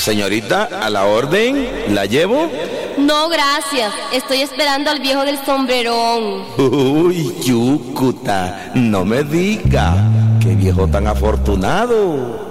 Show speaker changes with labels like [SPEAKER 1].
[SPEAKER 1] Señorita, a la orden, ¿la llevo?
[SPEAKER 2] No, gracias. Estoy esperando al viejo del sombrerón.
[SPEAKER 1] Uy, Yucuta, no me diga. Qué viejo tan afortunado.